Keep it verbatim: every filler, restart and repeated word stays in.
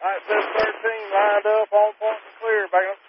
All right, seven thirteen lined up on point and clear. Back up.